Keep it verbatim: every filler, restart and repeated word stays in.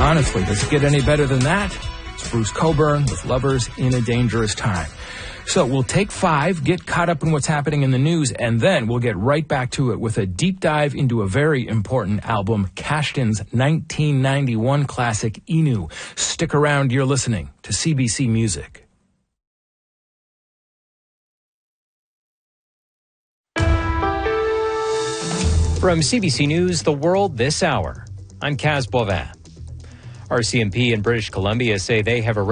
Honestly, does it get any better than that? It's Bruce Cockburn with Lovers in a Dangerous Time. So we'll take five, get caught up in what's happening in the news, and then we'll get right back to it with a deep dive into a very important album, Kashtan's nineteen ninety-one classic, Inu. Stick around, you're listening to C B C Music. From C B C News, The World This Hour, I'm Kaz Boivin. R C M P in British Columbia say they have arrested